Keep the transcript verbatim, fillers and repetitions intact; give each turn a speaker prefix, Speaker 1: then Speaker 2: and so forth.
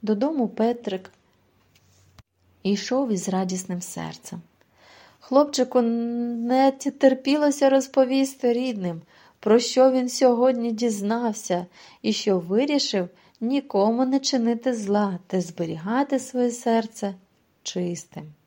Speaker 1: Додому Петрик йшов із радісним серцем. Хлопчику не терпілося розповісти рідним, про що він сьогодні дізнався і що вирішив нікому не чинити зла та зберігати своє серце чистим.